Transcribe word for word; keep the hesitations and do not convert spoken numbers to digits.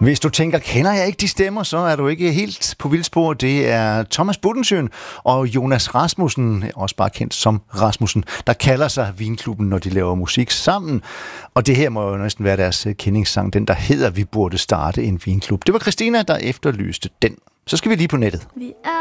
Hvis du tænker, kender jeg ikke de stemmer, så er du ikke helt på vildspor. Det er Thomas Buttensøen og Jonas Rasmussen, også bare kendt som Rasmussen, der kalder sig Vinklubben, når de laver musik sammen. Og det her må jo næsten være deres kendingssang, den der hedder Vi burde starte en vinklub. Det var Christina, der efterlyste den. Så skal vi lige på nettet. Vi er